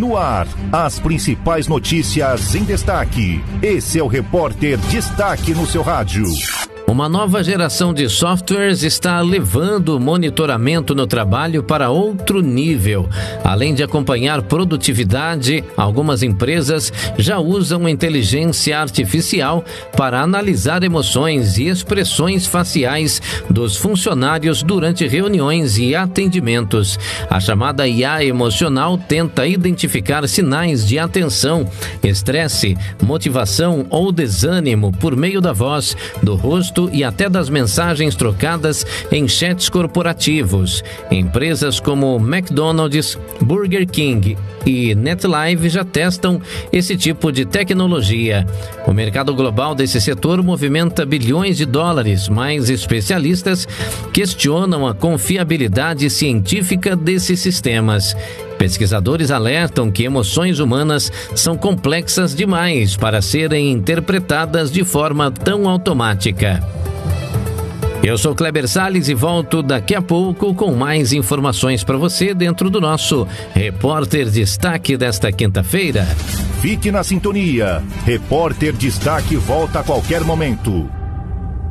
No ar, as principais notícias em destaque. Esse é o Repórter Destaque no seu rádio. Uma nova geração de softwares está levando o monitoramento no trabalho para outro nível. Além de acompanhar produtividade, algumas empresas já usam inteligência artificial para analisar emoções e expressões faciais dos funcionários durante reuniões e atendimentos. A chamada IA emocional tenta identificar sinais de atenção, estresse, motivação ou desânimo por meio da voz, do rosto e até das mensagens trocadas em chats corporativos. Empresas como McDonald's, Burger King e NetLive já testam esse tipo de tecnologia. O mercado global desse setor movimenta bilhões de dólares, mas especialistas questionam a confiabilidade científica desses sistemas. Pesquisadores alertam que emoções humanas são complexas demais para serem interpretadas de forma tão automática. Eu sou Kleber Salles e volto daqui a pouco com mais informações para você dentro do nosso Repórter Destaque desta quinta-feira. Fique na sintonia. Repórter Destaque volta a qualquer momento.